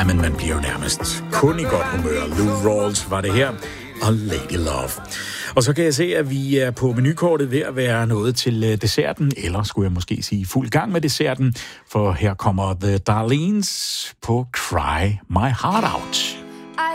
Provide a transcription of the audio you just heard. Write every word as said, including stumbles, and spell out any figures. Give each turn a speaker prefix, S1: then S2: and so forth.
S1: Ja, men man bliver jo nærmest kun i godt humør. Lou Rawls var det her, og Lady Love. Og så kan jeg se, at vi er på menukortet ved at være nået til desserten, eller skulle jeg måske sige fuld gang med desserten, for her kommer The Darlenes på Cry My Heart Out.